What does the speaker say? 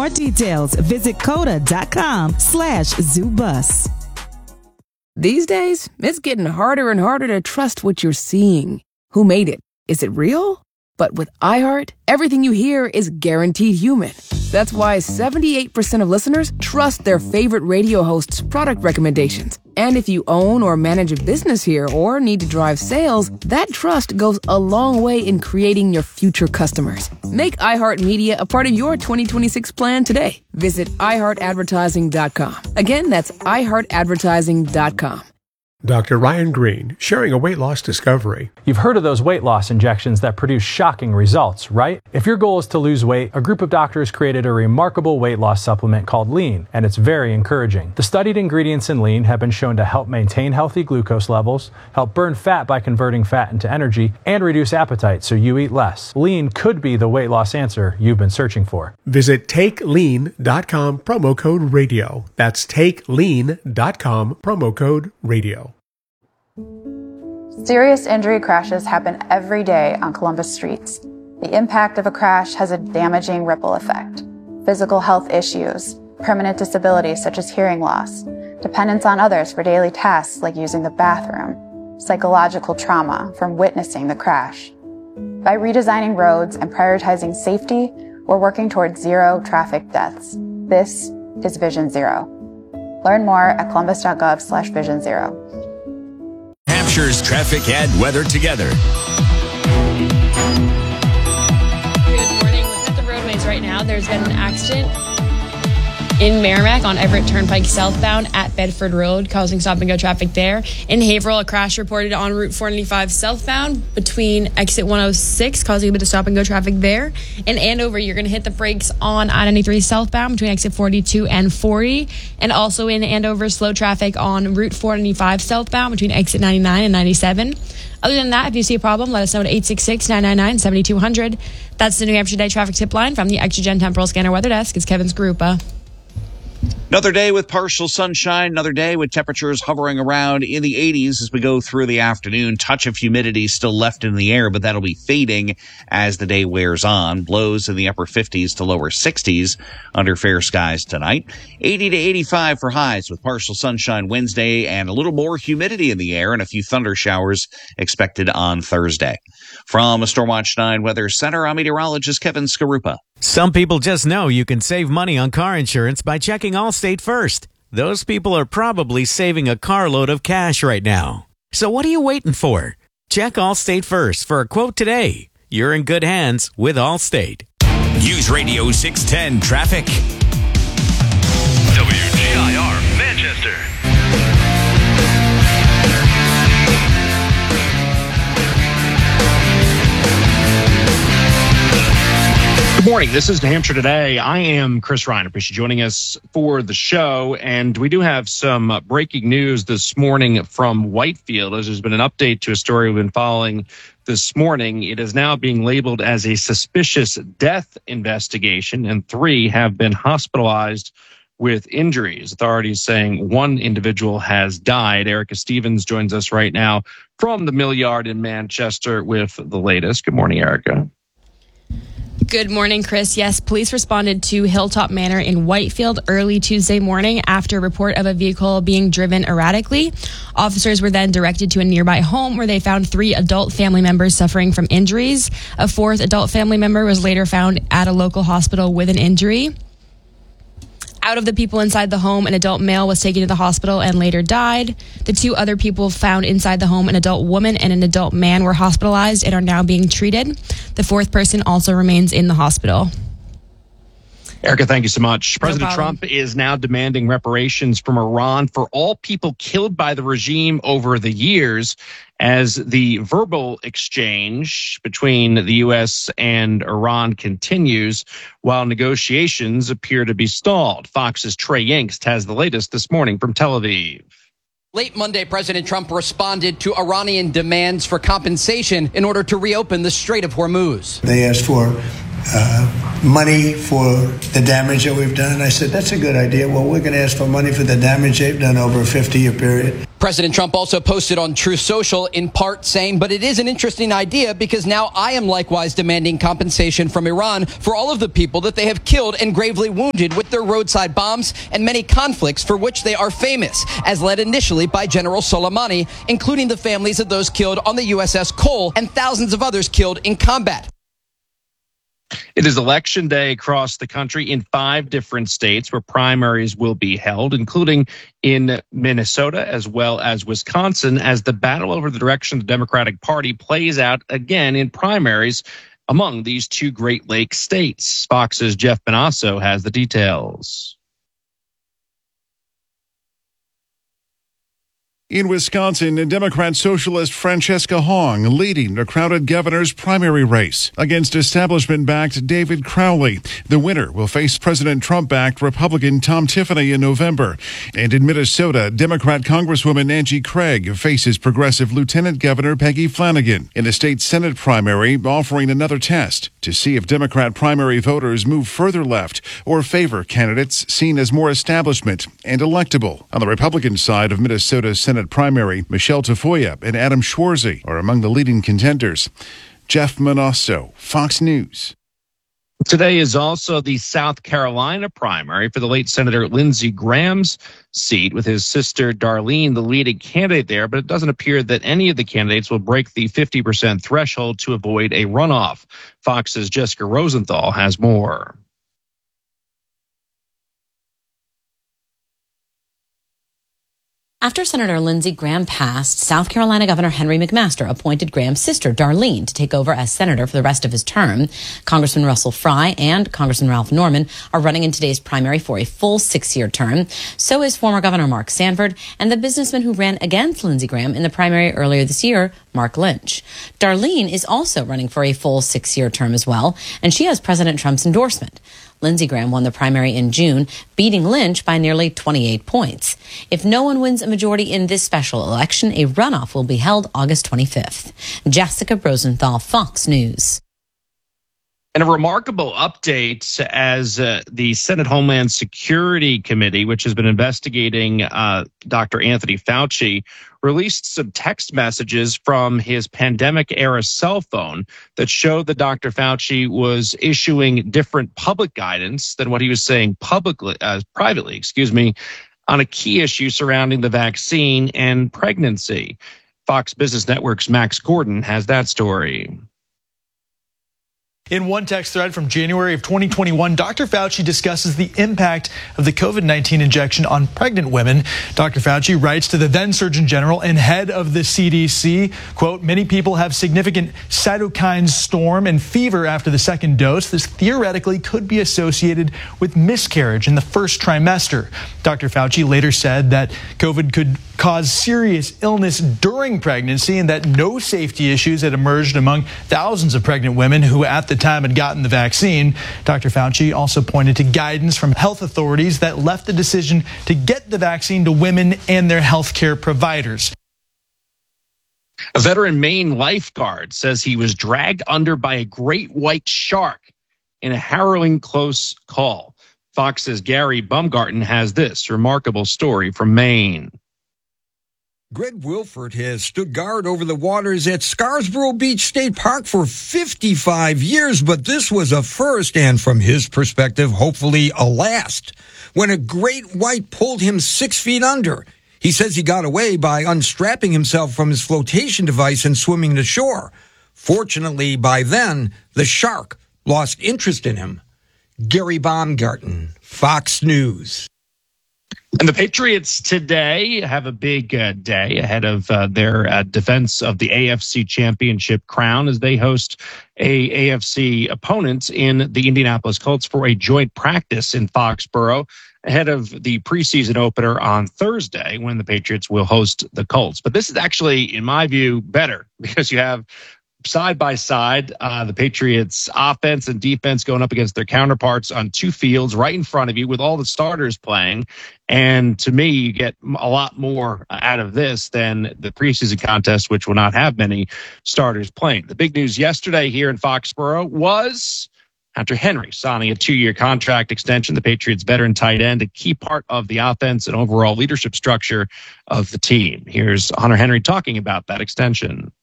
more details, visit coda.com/ZooBus. These days, it's getting harder and harder to trust what you're seeing. Who made it? Is it real? But with iHeart, everything you hear is guaranteed human. That's why 78% of listeners trust their favorite radio host's product recommendations. And if you own or manage a business here or need to drive sales, that trust goes a long way in creating your future customers. Make iHeartMedia a part of your 2026 plan today. Visit iHeartAdvertising.com. Again, that's iHeartAdvertising.com. Dr. Ryan Green, sharing a weight loss discovery. You've heard of those weight loss injections that produce shocking results, right? If your goal is to lose weight, a group of doctors created a remarkable weight loss supplement called Lean, and it's very encouraging. The studied ingredients in Lean have been shown to help maintain healthy glucose levels, help burn fat by converting fat into energy, and reduce appetite so you eat less. Lean could be the weight loss answer you've been searching for. Visit TakeLean.com, promo code radio. That's TakeLean.com, promo code radio. Serious injury crashes happen every day on Columbus streets. The impact of a crash has a damaging ripple effect. Physical health issues, permanent disabilities such as hearing loss, dependence on others for daily tasks like using the bathroom, psychological trauma from witnessing the crash. By redesigning roads and prioritizing safety, we're working towards zero traffic deaths. This is Vision Zero. Learn more at columbus.gov/Vision Zero. Hampshire's traffic and weather together. Good morning. Looking at the roadways right now, there's been an accident in Merrimack on Everett Turnpike southbound at Bedford Road, causing stop-and-go traffic there. In Haverhill, a crash reported on Route 495 southbound between exit 106, causing a bit of stop-and-go traffic there. In Andover, you're going to hit the brakes on I-93 southbound between exit 42 and 40. And also in Andover, slow traffic on Route 495 southbound between exit 99 and 97. Other than that, if you see a problem, let us know at 866-999-7200. That's the New Hampshire Day traffic tip line from the Exogen Temporal Scanner Weather Desk. It's Kevin Skarupa. Another day with partial sunshine, another day with temperatures hovering around in the 80s as we go through the afternoon. Touch of humidity still left in the air, but that'll be fading as the day wears on. Lows in the upper 50s to lower 60s under fair skies tonight. 80 to 85 for highs with partial sunshine Wednesday and a little more humidity in the air and a few thunder showers expected on Thursday. From a Stormwatch 9 Weather Center, I'm meteorologist Kevin Skarupa. Some people just know you can save money on car insurance by checking Allstate first. Those people are probably saving a carload of cash right now. So what are you waiting for? Check Allstate first for a quote today. You're in good hands with Allstate. News Radio 610 Traffic. WGIR Manchester. Good morning. This is New Hampshire Today. I am Chris Ryan. Appreciate you joining us for the show. And we do have some breaking news this morning from Whitefield, as there's been an update to a story we've been following this morning. It is now being labeled as a suspicious death investigation, and 3 have been hospitalized with injuries. Authorities saying 1 individual has died. Erica Stevens joins us right now from the Mill Yard in Manchester with the latest. Good morning, Erica. Good morning, Chris. Yes, police responded to Hilltop Manor in Whitefield early Tuesday morning after a report of a vehicle being driven erratically. Officers were then directed to a nearby home where they found 3 adult family members suffering from injuries. A 4th adult family member was later found at a local hospital with an injury. Out of the people inside the home, an adult male was taken to the hospital and later died. The 2 other people found inside the home, an adult woman and an adult man, were hospitalized and are now being treated. The 4th person also remains in the hospital. Erica, thank you so much. President Trump is now demanding reparations from Iran for all people killed by the regime over the years as the verbal exchange between the U.S. and Iran continues while negotiations appear to be stalled. Fox's Trey Yingst has the latest this morning from Tel Aviv. Late Monday, President Trump responded to Iranian demands for compensation in order to reopen the Strait of Hormuz. They asked for money for the damage that we've done. I said, that's a good idea. Well, we're going to ask for money for the damage they've done over a 50-year period. President Trump also posted on Truth Social in part saying, but it is an interesting idea because now I am likewise demanding compensation from Iran for all of the people that they have killed and gravely wounded with their roadside bombs and many conflicts for which they are famous, as led initially by General Soleimani, including the families of those killed on the USS Cole and thousands of others killed in combat. It is election day across the country in 5 different states where primaries will be held, including in Minnesota as well as Wisconsin, as the battle over the direction of the Democratic Party plays out again in primaries among these 2 Great Lakes states. Fox's Jeff Benasso has the details. In Wisconsin, Democrat socialist Francesca Hong leading the crowded governor's primary race against establishment-backed David Crowley. The winner will face President Trump-backed Republican Tom Tiffany in November. And in Minnesota, Democrat Congresswoman Angie Craig faces progressive Lieutenant Governor Peggy Flanagan in the state Senate primary, offering another test to see if Democrat primary voters move further left or favor candidates seen as more establishment and electable. On the Republican side of Minnesota's Senate primary, Michelle Tafoya and Adam Schwarzy are among the leading contenders. Jeff Manasso, Fox News. Today is also the South Carolina primary for the late Senator Lindsey Graham's seat, with his sister Darlene the leading candidate there, but it doesn't appear that any of the candidates will break the 50% threshold to avoid a runoff. Fox's Jessica Rosenthal has more. After Senator Lindsey Graham passed, South Carolina Governor Henry McMaster appointed Graham's sister, Darlene, to take over as senator for the rest of his term. Congressman Russell Fry and Congressman Ralph Norman are running in today's primary for a full 6-year term. So is former Governor Mark Sanford and the businessman who ran against Lindsey Graham in the primary earlier this year, Mark Lynch. Darlene is also running for a full 6-year term as well, and she has President Trump's endorsement. Lindsey Graham won the primary in June, beating Lynch by nearly 28 points. If no one wins a majority in this special election, a runoff will be held August 25th. Jessica Rosenthal, Fox News. And a remarkable update as the Senate Homeland Security Committee, which has been investigating Dr. Anthony Fauci, released some text messages from his pandemic-era cell phone that showed that Dr. Fauci was issuing different public guidance than what he was saying privately, on a key issue surrounding the vaccine and pregnancy. Fox Business Network's Max Gordon has that story. In one text thread from January of 2021, Dr. Fauci discusses the impact of the COVID-19 injection on pregnant women. Dr. Fauci writes to the then Surgeon General and head of the CDC, quote, many people have significant cytokine storm and fever after the second dose. This theoretically could be associated with miscarriage in the first trimester. Dr. Fauci later said that COVID could cause serious illness during pregnancy and that no safety issues had emerged among thousands of pregnant women who at the time had gotten the vaccine. Dr. Fauci also pointed to guidance from health authorities that left the decision to get the vaccine to women and their healthcare providers. A veteran Maine lifeguard says he was dragged under by a great white shark in a harrowing close call. Fox's Gary Baumgarten has this remarkable story from Maine. Greg Wilford has stood guard over the waters at Scarsboro Beach State Park for 55 years, but this was a first and, from his perspective, hopefully a last, when a great white pulled him 6 feet under. He says he got away by unstrapping himself from his flotation device and swimming to shore. Fortunately, by then, the shark lost interest in him. Gary Baumgarten, Fox News. And the Patriots today have a big day ahead of their defense of the AFC Championship crown as they host a AFC opponent in the Indianapolis Colts for a joint practice in Foxborough ahead of the preseason opener on Thursday when the Patriots will host the Colts. But this is actually, in my view, better because you have side by side, the Patriots offense and defense going up against their counterparts on 2 fields right in front of you with all the starters playing. And to me, you get a lot more out of this than the preseason contest, which will not have many starters playing. The big news yesterday here in Foxborough was Hunter Henry signing a 2-year contract extension. The Patriots veteran tight end, a key part of the offense and overall leadership structure of the team. Here's Hunter Henry talking about that extension.